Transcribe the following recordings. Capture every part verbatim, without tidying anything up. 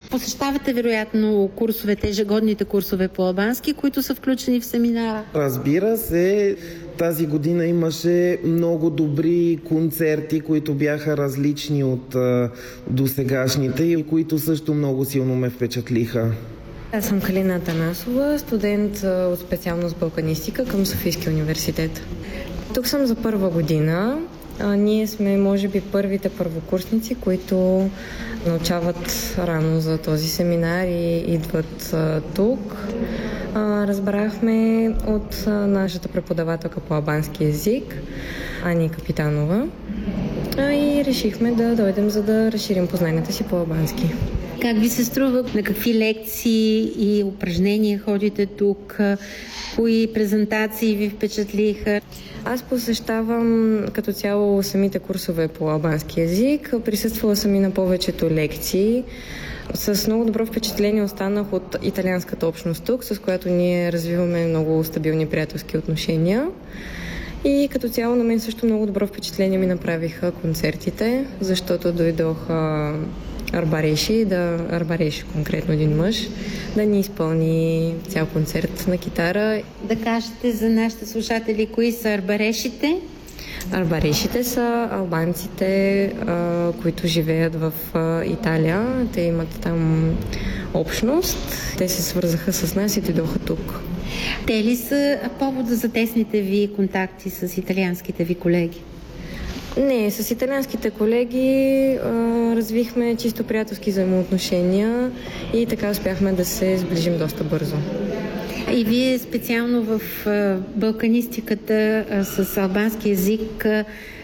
Посещавате вероятно курсовете, ежегодните курсове по албански, които са включени в семинара? Разбира се, тази година имаше много добри концерти, които бяха различни от а, досегашните и които също много силно ме впечатлиха. Аз съм Калина Атанасова, студент от специалност балканистика към Софийския университет. Тук съм за първа година. А, ние сме, може би, първите първокурсници, които научават рано за този семинар и идват а, тук. А, разбрахме от а, нашата преподавателка по албански език, Ани Капитанова, а, и решихме да дойдем, за да разширим познанията си по албански. Как ви се струва? На какви лекции и упражнения ходите тук? Кои презентации ви впечатлиха? Аз посещавам като цяло самите курсове по албански език. Присъствала съм и на повечето лекции. С много добро впечатление останах от италианската общност тук, с която ние развиваме много стабилни приятелски отношения. И като цяло на мен също много добро впечатление ми направиха концертите, защото дойдоха Арбареши, да, Арбареши конкретно един мъж, да ни изпълни цял концерт на китара. Да кажете за нашите слушатели, кои са арбарешите? Арбарешите са албанците, а, които живеят в а, Италия. Те имат там общност. Те се свързаха с нас и дойдоха тук. Те ли са повода за тесните ви контакти с италианските ви колеги? Не, с италианските колеги а, развихме чисто приятелски взаимоотношения и така успяхме да се сближим доста бързо. И вие специално в а, балканистиката а, с албански език, а,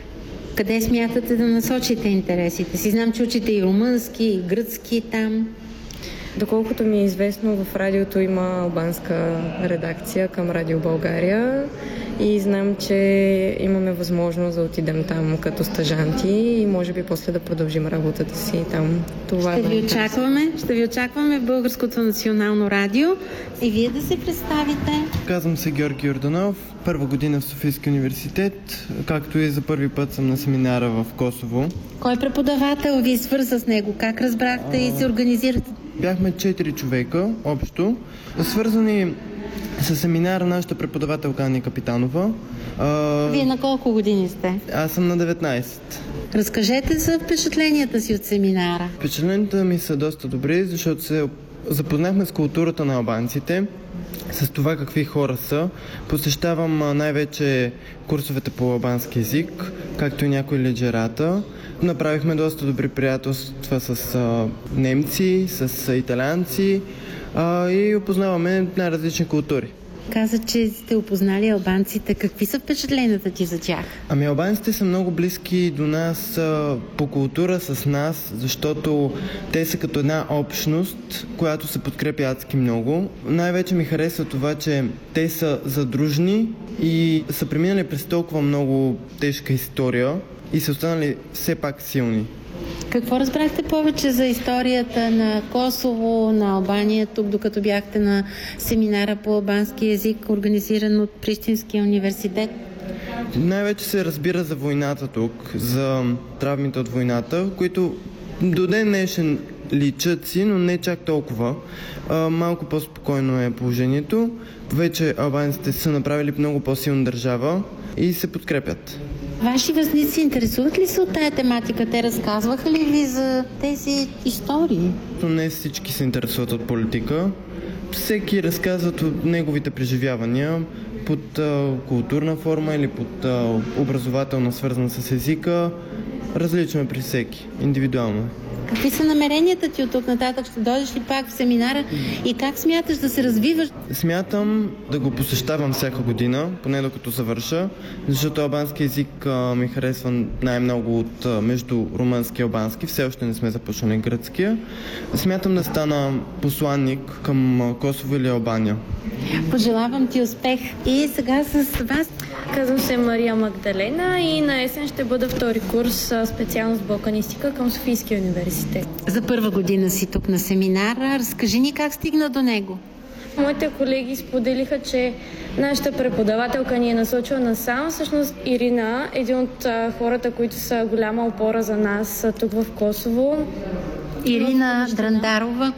къде смятате да насочите интересите си? Знам, че учите и румънски, и гръцки там. Доколкото ми е известно, в радиото има албанска редакция към Радио България и знам, че имаме възможност да отидем там като стажанти и може би после да продължим работата си там. Това ще ви е очакваме, ще ви очакваме в Българското национално радио и вие да се представите. Казвам се Георги Йорданов, първа година в Софийския университет, както и за първи път съм на семинара в Косово. Кой преподавател ви свърза с него? Как разбрахте а... и се организирате? Бяхме четири човека общо, свързани с семинара нашата преподавателка Ани Капитанова. А... Вие на колко години сте? Аз съм на деветнайсет. Разкажете за впечатленията си от семинара. Впечатленията ми са доста добри, защото се запознахме с културата на албанците, с това какви хора са. Посещавам най-вече курсовете по албански език, както и някои леджерата. Направихме доста добри приятелства с а, немци, с а, италианци а, и опознаваме най-различни култури. Каза, че сте опознали албанците. Какви са впечатленията ти за тях? Ами албанците са много близки до нас а, по култура с нас, защото те са като една общност, която се подкрепя адски много. Най-вече ми харесва това, че те са задружни и са преминали през толкова много тежка история и са останали все пак силни. Какво разбрахте повече за историята на Косово, на Албания, тук докато бяхте на семинара по албански език, организиран от Прищинския университет? Най-вече се разбира за войната тук, за травмите от войната, които до ден днешен личат си, но не чак толкова. А, малко по-спокойно е положението. Вече албанците са направили много по-силна държава и се подкрепят. Ваши възници интересуват ли се от тая тематика? Те разказваха ли ви за тези истории? Но не всички се интересуват от политика. Всеки разказват от неговите преживявания под а, културна форма или под а, образователна, свързана с езика. Различно е при всеки, индивидуално. Какви са намеренията ти от тук нататък? Ще дойдеш ли пак в семинара и как смяташ да се развиваш? Смятам да го посещавам всяка година, поне докато завърша, защото албански език а, ми харесва най-много от а, между румънски и албански. Все още не сме започнали гръцкия. Смятам да стана посланник към Косово или Албания. Пожелавам ти успех. И сега с вас. Казвам се Мария Магдалена и на есен ще бъда втори курс специалност балканистика към Софийския университет. За първа година си тук на семинара. Разкажи ни как стигна до него. Моите колеги споделиха, че нашата преподавателка ни е насочила насам. Всъщност Ирина, един от а, хората, които са голяма опора за нас тук в Косово. Ирина Драндарова,